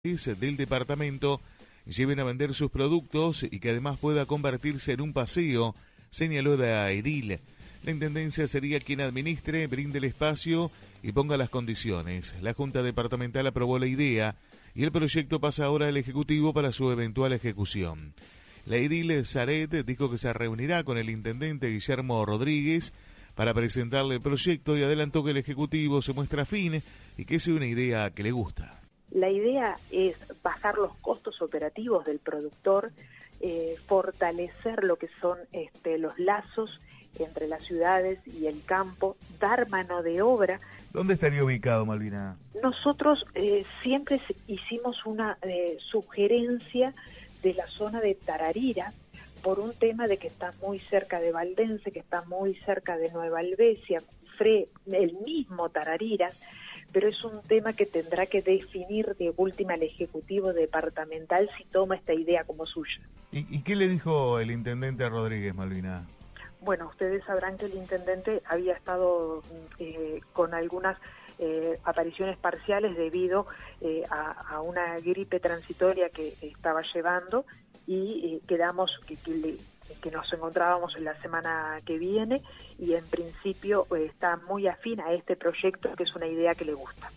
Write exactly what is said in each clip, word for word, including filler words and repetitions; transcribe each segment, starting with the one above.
del departamento lleven a vender sus productos y que además pueda convertirse en un paseo, señaló la edil. La intendencia sería quien administre, brinde el espacio y ponga las condiciones. La Junta Departamental aprobó la idea y el proyecto pasa ahora al Ejecutivo para su eventual ejecución. La edil Zaret dijo que se reunirá con el intendente Guillermo Rodríguez para presentarle el proyecto y adelantó que el Ejecutivo se muestra afín y que es una idea que le gusta. La idea es bajar los costos operativos del productor, eh, fortalecer lo que son este, los lazos entre las ciudades y el campo, dar mano de obra. ¿Dónde estaría ubicado, Malvina? Nosotros eh, siempre hicimos una eh, sugerencia de la zona de Tararira, por un tema de que está muy cerca de Valdense, que está muy cerca de Nueva Alvesia, Fre, el mismo Tararira, pero es un tema que tendrá que definir de última el Ejecutivo Departamental si toma esta idea como suya. ¿Y, y qué le dijo el intendente Rodríguez, Malvina? Bueno, ustedes sabrán que el intendente había estado eh, con algunas eh, apariciones parciales debido eh, a, a una gripe transitoria que estaba llevando y eh, quedamos que, que, le, que nos encontrábamos en la semana que viene y en principio eh, está muy afín a este proyecto, que es una idea que le gusta.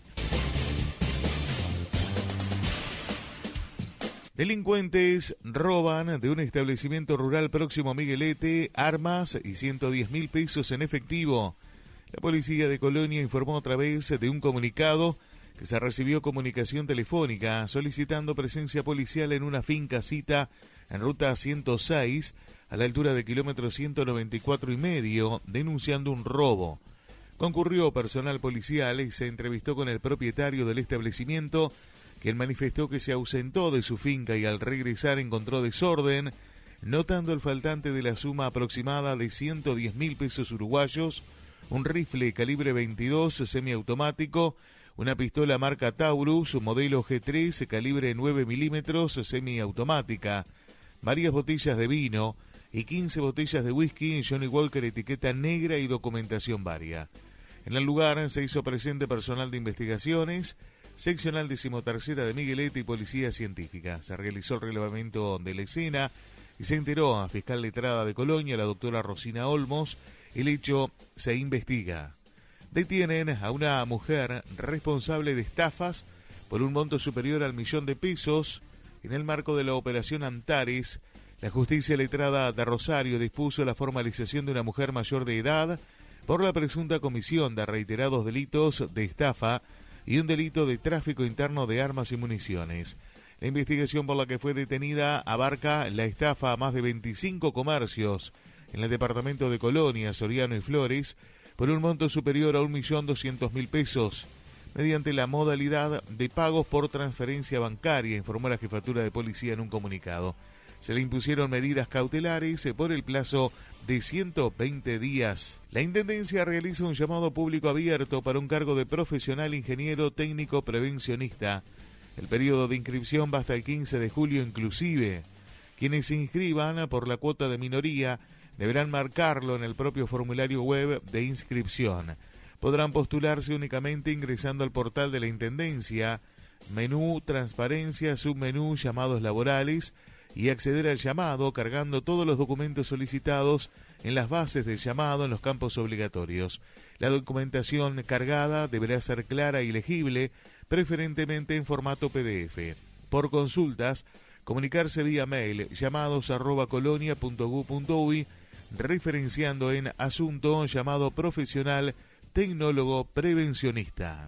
Delincuentes roban de un establecimiento rural próximo a Miguelete armas y ciento diez mil pesos en efectivo. La policía de Colonia informó a través de un comunicado que se recibió comunicación telefónica solicitando presencia policial en una finca cita en ruta ciento seis a la altura del kilómetro ciento noventa y cuatro y medio, denunciando un robo. Concurrió personal policial y se entrevistó con el propietario del establecimiento, quien manifestó que se ausentó de su finca y al regresar encontró desorden, notando el faltante de la suma aproximada de ciento diez mil pesos uruguayos, un rifle calibre veintidós semiautomático, una pistola marca Taurus, modelo G tres, calibre nueve milímetros, semiautomática, varias botellas de vino y quince botellas de whisky Johnny Walker etiqueta negra y documentación varia. En el lugar se hizo presente personal de investigaciones, seccional decimotercera de Miguelete y policía científica. Se realizó el relevamiento de la escena y se enteró a fiscal letrada de Colonia, la doctora Rosina Olmos. El hecho se investiga. Detienen a una mujer responsable de estafas por un monto superior al millón de pesos. En el marco de la operación Antares, la justicia letrada de Rosario dispuso la formalización de una mujer mayor de edad por la presunta comisión de reiterados delitos de estafa y un delito de tráfico interno de armas y municiones. La investigación por la que fue detenida abarca la estafa a más de veinticinco comercios en el departamento de Colonia, Soriano y Flores por un monto superior a un millón doscientos mil pesos, mediante la modalidad de pagos por transferencia bancaria, informó la Jefatura de Policía en un comunicado. Se le impusieron medidas cautelares por el plazo de ciento veinte días. La Intendencia realiza un llamado público abierto para un cargo de profesional ingeniero técnico prevencionista. El periodo de inscripción va hasta el quince de julio inclusive. Quienes se inscriban por la cuota de minoría deberán marcarlo en el propio formulario web de inscripción. Podrán postularse únicamente ingresando al portal de la Intendencia, menú Transparencia, submenú Llamados Laborales, y acceder al llamado cargando todos los documentos solicitados en las bases del llamado en los campos obligatorios. La documentación cargada deberá ser clara y legible, preferentemente en formato P D F. Por consultas, comunicarse vía mail llamados arroba colonia punto gu punto uy, referenciando en asunto llamado profesional tecnólogo prevencionista.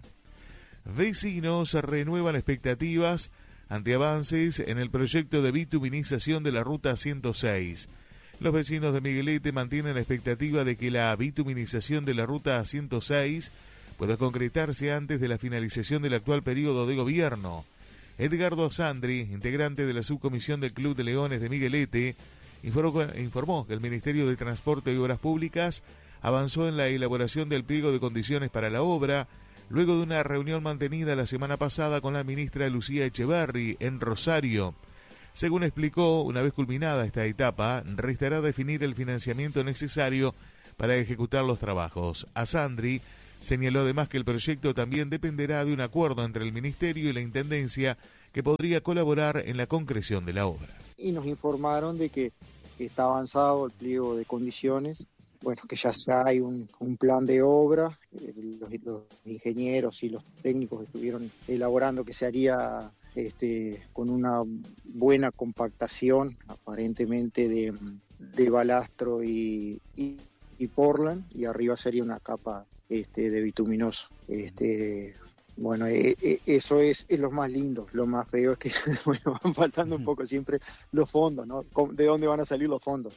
Vecinos renuevan expectativas ante avances en el proyecto de bituminización de la ruta ciento seis. Los vecinos de Miguelete mantienen la expectativa de que la bituminización de la ruta ciento seis pueda concretarse antes de la finalización del actual periodo de gobierno. Edgardo Sandri, integrante de la subcomisión del Club de Leones de Miguelete, informó, informó que el Ministerio de Transporte y Obras Públicas avanzó en la elaboración del pliego de condiciones para la obra, luego de una reunión mantenida la semana pasada con la ministra Lucía Echeverri en Rosario. Según explicó, una vez culminada esta etapa, restará definir el financiamiento necesario para ejecutar los trabajos. A Sandri señaló además que el proyecto también dependerá de un acuerdo entre el Ministerio y la Intendencia que podría colaborar en la concreción de la obra. Y nos informaron de que está avanzado el pliego de condiciones, bueno, que ya, ya hay un, un plan de obra, eh, los, los ingenieros y los técnicos estuvieron elaborando que se haría este, con una buena compactación, aparentemente de, de balastro y, y, y portland, y arriba sería una capa este, de bituminoso. Este, bueno, eh, eh, eso es, es lo más lindo. Lo más feo es que bueno, van faltando un poco siempre los fondos, ¿no? ¿De dónde van a salir los fondos?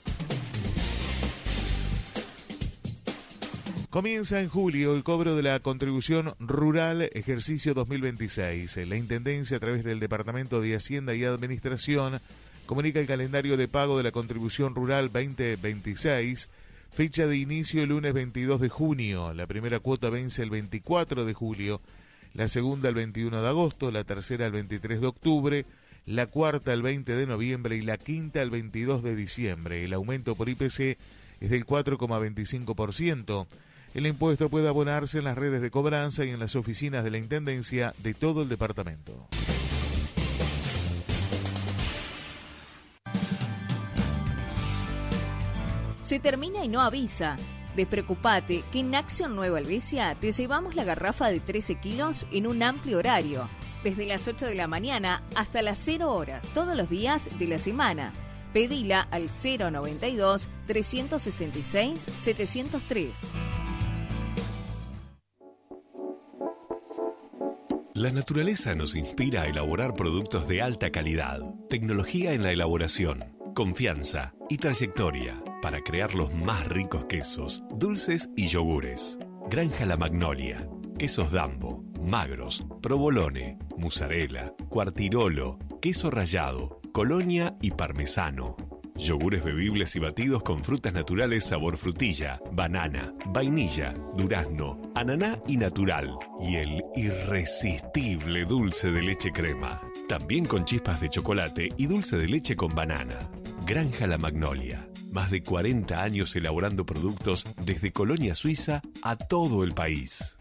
Comienza en julio el cobro de la contribución rural ejercicio dos mil veintiséis. La Intendencia, a través del Departamento de Hacienda y Administración, comunica el calendario de pago de la contribución rural veinte veintiséis, fecha de inicio el lunes veintidós de junio. La primera cuota vence el veinticuatro de julio, la segunda el veintiuno de agosto, la tercera el veintitrés de octubre, la cuarta el veinte de noviembre y la quinta el veintidós de diciembre. El aumento por I P C es del cuatro coma veinticinco por ciento. El impuesto puede abonarse en las redes de cobranza y en las oficinas de la Intendencia de todo el departamento. Se termina y no avisa. Despreocupate que en Action Nueva Helvecia te llevamos la garrafa de trece kilos en un amplio horario, desde las ocho de la mañana hasta las cero horas, todos los días de la semana. Pedila al cero noventa y dos, trescientos sesenta y seis, setecientos tres. La naturaleza nos inspira a elaborar productos de alta calidad, tecnología en la elaboración, confianza y trayectoria para crear los más ricos quesos, dulces y yogures. Granja La Magnolia, quesos Dambo, magros, provolone, mozzarella, cuartirolo, queso rallado, colonia y parmesano. Yogures bebibles y batidos con frutas naturales sabor frutilla, banana, vainilla, durazno, ananá y natural. Y el irresistible dulce de leche crema. También con chispas de chocolate y dulce de leche con banana. Granja La Magnolia. Más de cuarenta años elaborando productos desde Colonia Suiza a todo el país.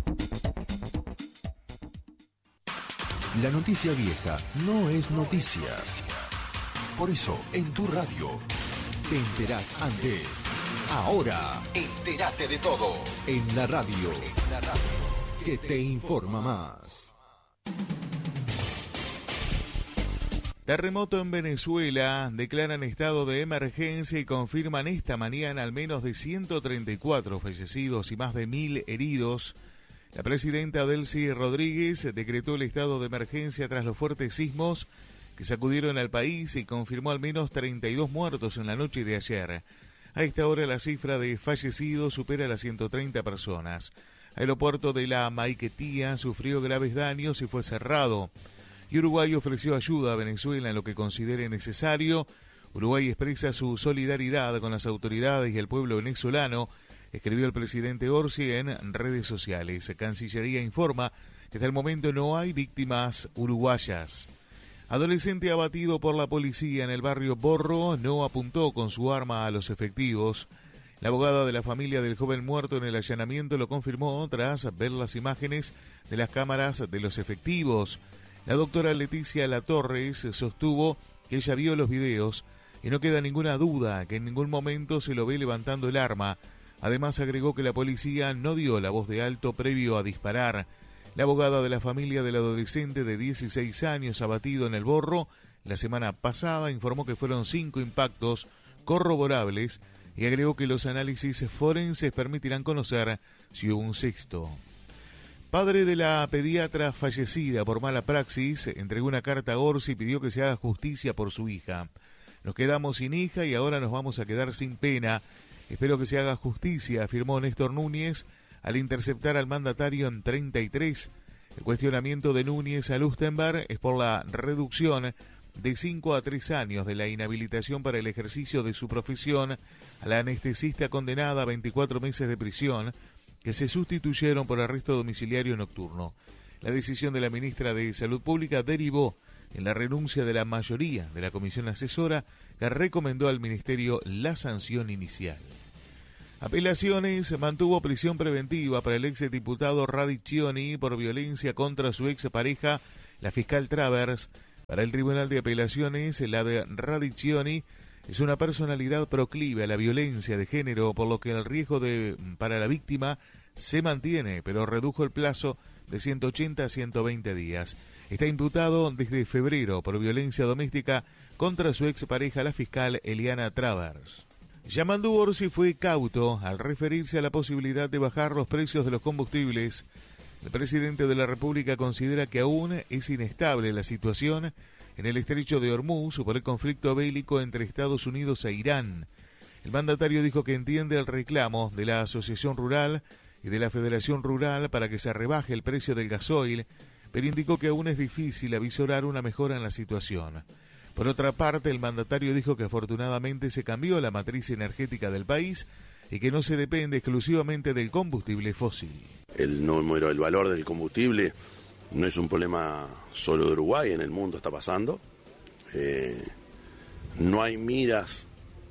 La noticia vieja no es noticias. Por eso, en tu radio, te enterás antes. Ahora, entérate de todo. En la radio, en la radio, que te informa más. Terremoto en Venezuela. Declaran estado de emergencia y confirman esta mañana al menos de ciento treinta y cuatro fallecidos y más de mil heridos. La presidenta Delcy Rodríguez decretó el estado de emergencia tras los fuertes sismos que sacudieron al país y confirmó al menos treinta y dos muertos en la noche de ayer. A esta hora la cifra de fallecidos supera las ciento treinta personas. El aeropuerto de la Maiquetía sufrió graves daños y fue cerrado. Y Uruguay ofreció ayuda a Venezuela en lo que considere necesario. Uruguay expresa su solidaridad con las autoridades y el pueblo venezolano, escribió el presidente Orsi en redes sociales. Cancillería informa que hasta el momento no hay víctimas uruguayas. Adolescente abatido por la policía en el barrio Borro no apuntó con su arma a los efectivos. La abogada de la familia del joven muerto en el allanamiento lo confirmó tras ver las imágenes de las cámaras de los efectivos. La doctora Leticia Latorres sostuvo que ella vio los videos y no queda ninguna duda que en ningún momento se lo ve levantando el arma. Además agregó que la policía no dio la voz de alto previo a disparar. La abogada de la familia del adolescente de dieciséis años abatido en el Borro la semana pasada informó que fueron cinco impactos corroborables y agregó que los análisis forenses permitirán conocer si hubo un sexto. Padre de la pediatra fallecida por mala praxis entregó una carta a Orsi y pidió que se haga justicia por su hija. Nos quedamos sin hija y ahora nos vamos a quedar sin pena. Espero que se haga justicia, afirmó Néstor Núñez al interceptar al mandatario en treinta y tres. El cuestionamiento de Núñez a Lustenberg es por la reducción de cinco a tres años de la inhabilitación para el ejercicio de su profesión a la anestesista condenada a veinticuatro meses de prisión, que se sustituyeron por arresto domiciliario nocturno. La decisión de la ministra de Salud Pública derivó en la renuncia de la mayoría de la comisión asesora que recomendó al ministerio la sanción inicial. Apelaciones mantuvo prisión preventiva para el exdiputado Radicchioni por violencia contra su expareja la fiscal Travers. Para el Tribunal de Apelaciones, la de Radicchioni es una personalidad proclive a la violencia de género, por lo que el riesgo de para la víctima se mantiene, pero redujo el plazo de ciento ochenta a ciento veinte días. Está imputado desde febrero por violencia doméstica contra su expareja, la fiscal Eliana Travers. Yamandu Orsi fue cauto al referirse a la posibilidad de bajar los precios de los combustibles. El presidente de la República considera que aún es inestable la situación en el estrecho de Hormuz por el conflicto bélico entre Estados Unidos e Irán. El mandatario dijo que entiende el reclamo de la Asociación Rural y de la Federación Rural para que se rebaje el precio del gasoil, pero indicó que aún es difícil avisorar una mejora en la situación. Por otra parte, el mandatario dijo que afortunadamente se cambió la matriz energética del país y que no se depende exclusivamente del combustible fósil. El número, el valor del combustible no es un problema solo de Uruguay, en el mundo está pasando. Eh, no hay miras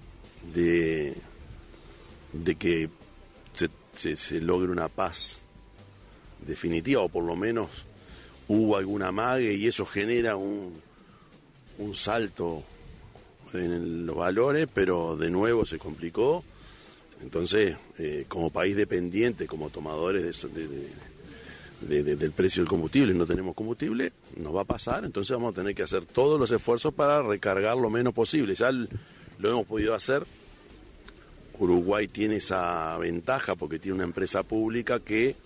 de, de que se, se, se logre una paz definitiva, o por lo menos hubo alguna amague y eso genera un, un salto en el, los valores, pero de nuevo se complicó. Entonces, eh, como país dependiente, como tomadores de, de, de, de, de, del precio del combustible, no tenemos combustible, nos va a pasar, entonces vamos a tener que hacer todos los esfuerzos para recargar lo menos posible. Ya lo hemos podido hacer. Uruguay tiene esa ventaja porque tiene una empresa pública que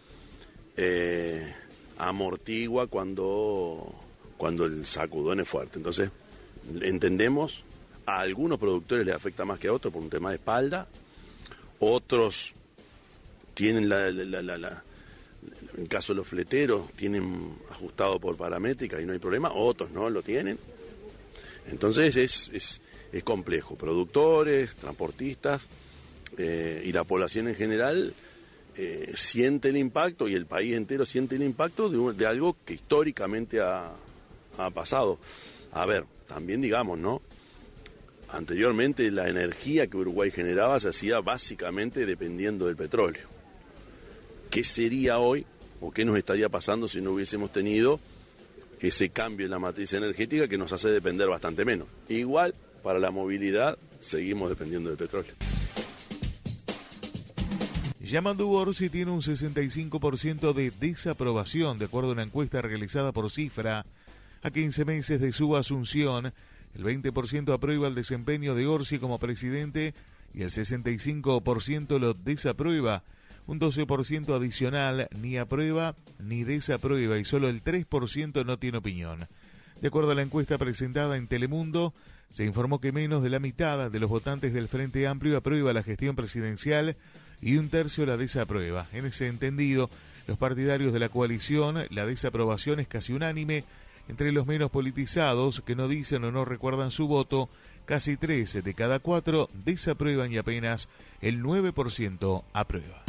eh, amortigua cuando, cuando el sacudón es fuerte. Entonces, entendemos, a algunos productores les afecta más que a otros por un tema de espalda. Otros tienen, la, la, la, la, la, en el caso de los fleteros, tienen ajustado por paramétrica y no hay problema, otros no lo tienen. Entonces es, es, es complejo. Productores, transportistas eh, y la población en general eh, siente el impacto, y el país entero siente el impacto de, un, de algo que históricamente ha, ha pasado. A ver, también digamos, ¿no? Anteriormente la energía que Uruguay generaba se hacía básicamente dependiendo del petróleo. ¿Qué sería hoy o qué nos estaría pasando si no hubiésemos tenido ese cambio en la matriz energética que nos hace depender bastante menos? Igual, para la movilidad seguimos dependiendo del petróleo. Yamandu Orsi tiene un sesenta y cinco por ciento de desaprobación, de acuerdo a una encuesta realizada por Cifra. A quince meses de su asunción, el veinte por ciento aprueba el desempeño de Orsi como presidente y el sesenta y cinco por ciento lo desaprueba. Un doce por ciento adicional ni aprueba ni desaprueba y solo el tres por ciento no tiene opinión. De acuerdo a la encuesta presentada en Telemundo, se informó que menos de la mitad de los votantes del Frente Amplio aprueba la gestión presidencial y un tercio la desaprueba. En ese entendido, los partidarios de la coalición, la desaprobación es casi unánime. Entre los menos politizados, que no dicen o no recuerdan su voto, casi tres de cada cuatro desaprueban y apenas el nueve por ciento aprueba.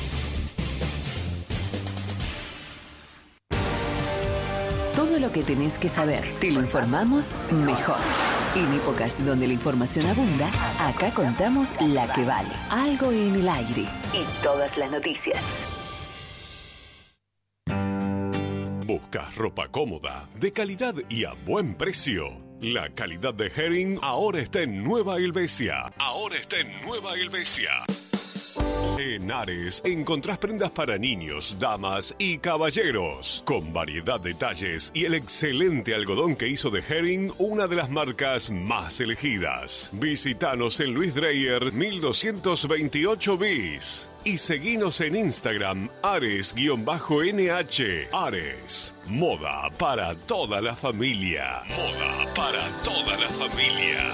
Todo lo que tenés que saber, te lo informamos mejor. En épocas donde la información abunda, acá contamos la que vale. Algo en el aire. Y todas las noticias. ¿Buscas ropa cómoda, de calidad y a buen precio? La calidad de Hering ahora está en Nueva Helvecia. Ahora está en Nueva Helvecia. En Ares encontrás prendas para niños, damas y caballeros, con variedad de talles y el excelente algodón que hizo de Hering una de las marcas más elegidas. Visítanos en Luis Dreyer mil doscientos veintiocho bis y seguinos en Instagram Ares-N H. Ares, moda para toda la familia. Moda para toda la familia.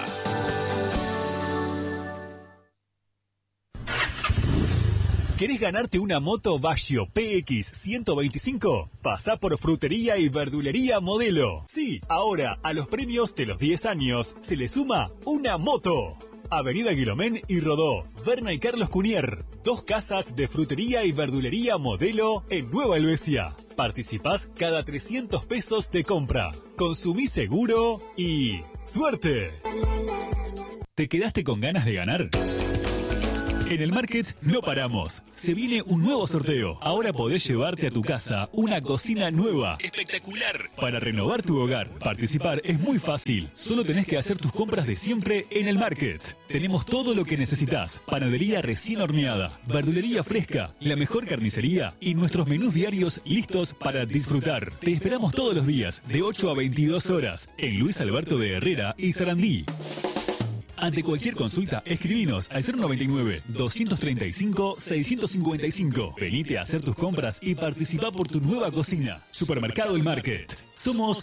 ¿Querés ganarte una moto Vaggio P X ciento veinticinco? Pasá por Frutería y Verdulería Modelo. Sí, ahora a los premios de los diez años se le suma una moto. Avenida Guilomén y Rodó, Berna y Carlos Cunier. Dos casas de Frutería y Verdulería Modelo en Nueva Helvecia. Participás cada trescientos pesos de compra. Consumí seguro y ¡suerte! ¿Te quedaste con ganas de ganar? En el Market no paramos. Se viene un nuevo sorteo. Ahora podés llevarte a tu casa una cocina nueva. Espectacular. Para renovar tu hogar. Participar es muy fácil. Solo tenés que hacer tus compras de siempre en el Market. Tenemos todo lo que necesitas. Panadería recién horneada, verdulería fresca, la mejor carnicería y nuestros menús diarios listos para disfrutar. Te esperamos todos los días de ocho a veintidós horas en Luis Alberto de Herrera y Sarandí. Ante cualquier consulta, escribinos al cero noventa y nueve, doscientos treinta y cinco, seiscientos cincuenta y cinco. Venite a hacer tus compras y participa por tu nueva cocina. Supermercado El Market. Somos